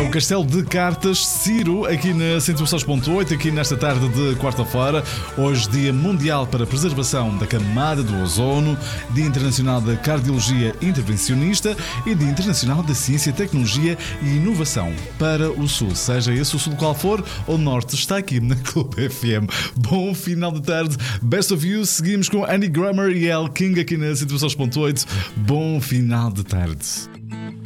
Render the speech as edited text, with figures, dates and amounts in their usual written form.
o Castelo de Cartas, Ciro, aqui na 106.8, aqui nesta tarde de quarta-feira. Hoje, Dia Mundial para a Preservação da Camada do Ozono, Dia Internacional da Cardiologia Intervencionista e Dia Internacional da Ciência, Tecnologia e Inovação. Para o Sul, seja esse o Sul qual for, o Norte está aqui na Clube FM. Bom final de tarde, Best of You. Seguimos com Annie Grammer e El King aqui na 106.8. Bom final de tarde.